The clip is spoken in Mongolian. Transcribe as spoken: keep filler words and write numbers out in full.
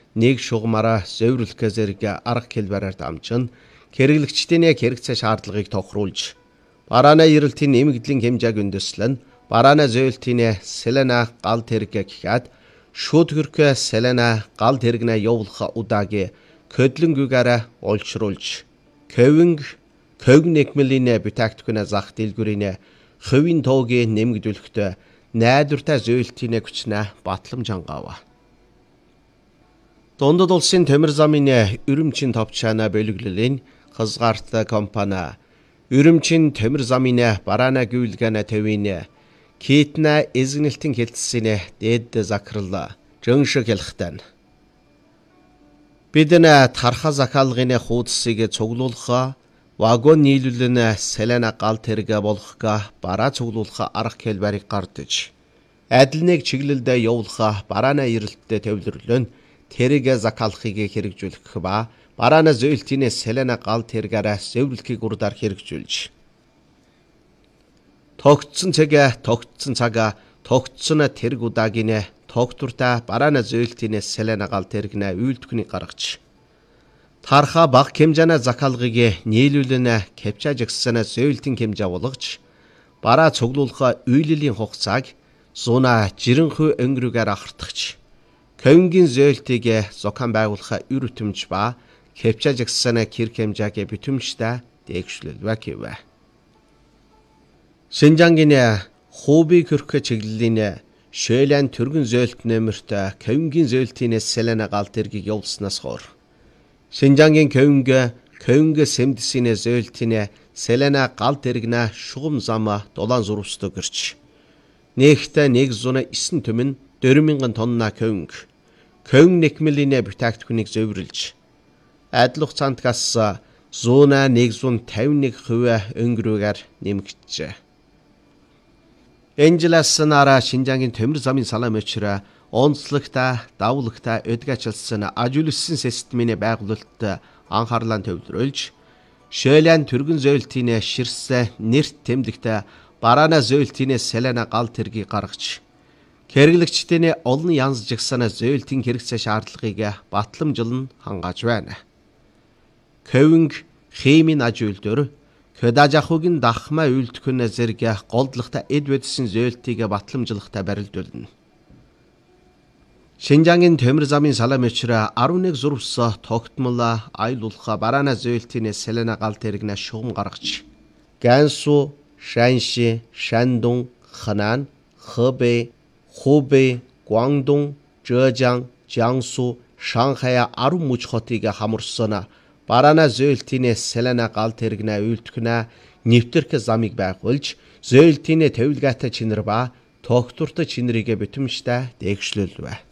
нэг шугамаараа зөвөрлөхөө зэрэг арга хэлбэрээр дамжин хэрэглэгчдийн хэрэгцээ шаардлагыг тохируулж бараана эрэлтийн нэмэгдлийн хэмжээг өндөслөн бараана зөөлтийн селена гал тэрэг гэхэд шууд хөрхөө селена гал тэрэгнэ явуулах удаагийн көдлөнгүүгээр олшруулж көвинг көвн нэгмлийн бүтээгдэхүүн зах дэлгүүрийн хувийн тоогийн нэмэгдүүлэхдээ найдвартай зөөлтийн хүчнээ батламж хангав. Дундад улсын төмөр замын Үрүмчин товчаана бөлөглөлийн хязгаартай компани Үрүмчин төмөр замын бараана гүйлгэнэ төвийн китна эзэгнэлтийн хэлтсийн дээд захирал жөншиг хэлэхтэн биднэ тарха захаалгын хуудсыг цуглуулах вагон нийлүүлэн селена гал тэрэг болгох бараа цуглуулах арга хэлбэрийг гардаж адил нэг чиглэлдээ явуулах бараана эрэлттэй төвлөрлөн тэрэг захаалахыг хэрэгжүүлэх ба бараана зөөлтийн селена гал тэргээр зөвлөлтийг урдаар хэрэгжүүлж тогтсон цаг тогтсон цаг тогтсон тэрэг удаагийн тогтвортой бараана зөөлтийн селена гал тэрэгнэ үйлдвэрний гаргаж тарха баг хэмжээний захаалгыг нийлүүлэн капчажгсан зөөлтийн хэмжээ болгож бараа цуглуулах үйллийн хугацааг зуна жирэнхүү өнгөрөөр ахардагч көвнгийн зөөлтийг зохион байгуулах үр өтөмж ба капчажгсан кэр хэмжээг бүтэмжтэй дээгшлүүлвэ гэвэ. Шинжангийн хууби хөрх чиглэлийн шөлэн түргэн зөөлт нэмэрт көвнгийн зөөлтийн селена гал тэргийг явуулснаас хойш Шинжангийн көвнг көвнг сэмдсийн зөөлтийн селена гал тэрэгнэ шугам зам дулаан зурвсдаг гэрч нэгтэ нэг зуна эсен төмөн дөрвөн мянган тонна көвнг көвн нэгмлийн бүтээгдэхүүнийг зөвөрлж адил хугацаанд гас зуна нэг зуун тавин нэг хувь өнгөрөөр нэмэгдэжээ. Энжелас нара Шинжангийн төмөр замын салам өчрө онцлогтой давуулагтай өдгачилсан ажуулсан системийн байгуулалт анхаарлаа төвлөрүүлж шөлэн түргэн зөөлтийн ширсэ нэрт тэмдэгтэй бараана зөөлтийн селена гал тэргийг гаргаж хэрэглэгчдийн олон янз жагсаана зөөлтийн хэрэгцээ шаардлагыг батламжлан хангааж байна. Көвнг химийн ажуулдөр Хөдажахугийн дахмаа үйлдэхүүн зэрэг голдлогтой эд бодисын зөөлтийг батламжлахтай барилдуулна. Шинжангийн төмөр замын салам өчрө арван нэг зурвс тогтмол аюуллах бараана зөөлтийн селена гал тэрэгнэ шугам гаргаж Гансу, Шанши, Шандун, Ханан, Хэбэй, Хубэй, Гуандун, Зhejiang, Jiangsu, Шанхай арван муж хотыг хамарсан бараана зөөлтийн селена гал тэрэгнэ үйлдэхүүн нэвтрэх замыг байгуулж зөөлтийн төвлөгөөтэй чинэр ба тогтвортой чинэрийг бүтэмжтэй дээгшлүүлвэ.